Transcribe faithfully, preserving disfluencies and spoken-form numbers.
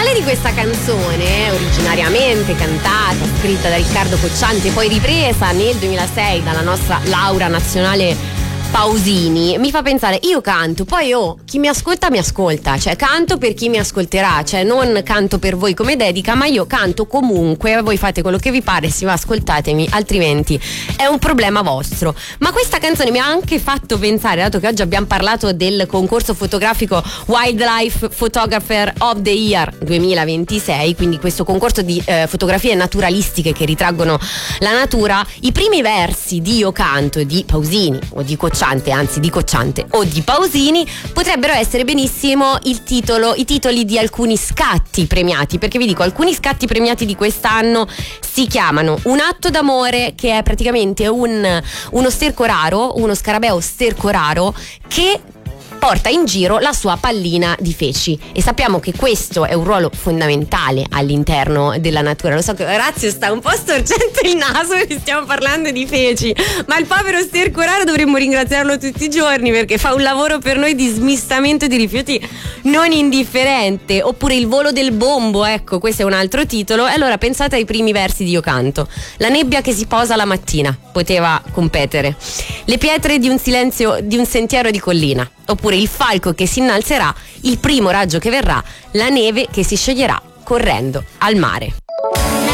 finale di questa canzone, originariamente cantata, scritta da Riccardo Cocciante e poi ripresa nel duemilasei dalla nostra Laura Nazionale Pausini, mi fa pensare, io canto, poi oh, chi mi ascolta mi ascolta, cioè canto per chi mi ascolterà, cioè non canto per voi come dedica, ma io canto comunque, voi fate quello che vi pare, sì, ma ascoltatemi, altrimenti è un problema vostro. Ma questa canzone mi ha anche fatto pensare, dato che oggi abbiamo parlato del concorso fotografico Wildlife Photographer of the Year duemilaventisei, quindi questo concorso di eh, fotografie naturalistiche che ritraggono la natura, i primi versi di Io canto di Pausini o di Cocciante, anzi di Cocciante o di Pausini, potrebbero essere benissimo il titolo, i titoli di alcuni scatti premiati, perché vi dico, alcuni scatti premiati di quest'anno si chiamano Un atto d'amore, che è praticamente un, uno sterco raro, uno scarabeo sterco raro che porta in giro la sua pallina di feci, e sappiamo che questo è un ruolo fondamentale all'interno della natura. Lo so che Orazio sta un po' storcendo il naso perché stiamo parlando di feci, ma il povero sterco raro dovremmo ringraziarlo tutti i giorni perché fa un lavoro per noi di smistamento di rifiuti non indifferente. Oppure Il volo del bombo, ecco, questo è un altro titolo. E allora pensate ai primi versi di Io canto. La nebbia che si posa la mattina poteva competere, le pietre di un silenzio, di un sentiero di collina, oppure Il falco che si innalzerà, il primo raggio che verrà, la neve che si scioglierà correndo al mare.